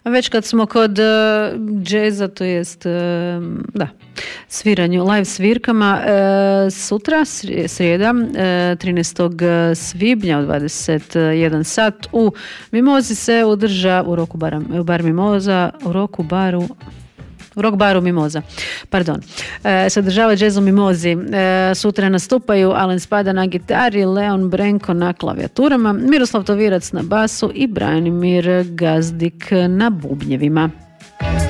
Već kad smo kod džeza, to jest sviranju, live svirkama, sutra, srijeda, 13. svibnja u 21 sat u Mimozi se održa u Rock baru Mimoza. Se održava jazz u Mimozi. Sutra nastupaju Alen Spada na gitari, Leon Brenko na klavijaturama, Miroslav Tovirac na basu i Branimir Gazdik na bubnjevima.